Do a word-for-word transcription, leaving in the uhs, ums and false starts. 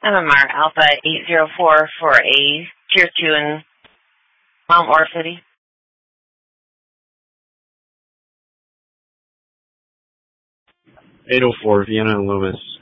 M M R Alpha eight zero four for a tier two in Mount Ore City. eight oh four, Vienna and Loomis.